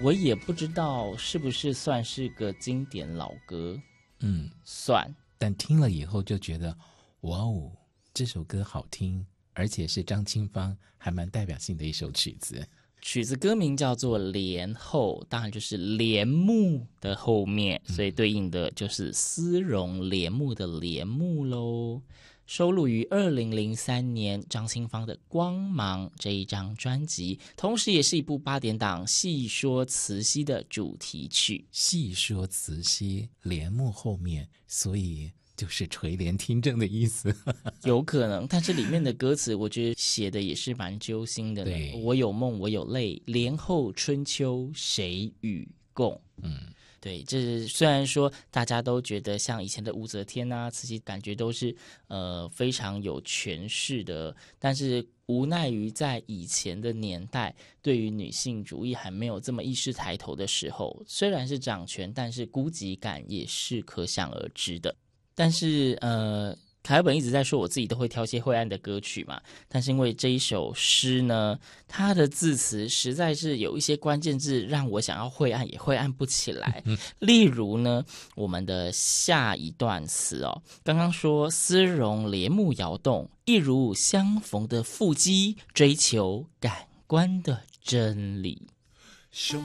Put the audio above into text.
我也不知道是不是算是个经典老歌，算。 但听了以后就觉得，哇哦，这首歌好听，而且是张清芳还蛮代表性的一首曲子。 曲子歌名叫做《帘后》，当然就是帘幕的后面，所以对应的就是丝绒帘幕的帘幕咯。收录于2003年张清芳的《光芒》这一张专辑，同时也是一部8点档戏说慈禧的主题曲。 戏说慈禧，帘幕后面，所以就是垂帘听政的意思。 有可能，但是里面的歌词我觉得写的也是蛮揪心的呢。我有梦我有泪，帘后春秋谁与共。对，这虽然说大家都觉得像以前的武则天啊、慈禧，感觉都是非常有权势的，但是无奈于在以前的年代，对于女性主义还没有这么意识抬头的时候，虽然是掌权，但是孤寂感也是可想而知的。但是凯尔本一直在说我自己都会挑些晦暗的歌曲嘛，但是因为这一首诗呢，它的字词实在是有一些关键字让我想要晦暗也晦暗不起来。例如呢，我们的下一段词哦，刚刚说丝绒帘幕摇动，一如相逢的腹肌，追求感官的真理。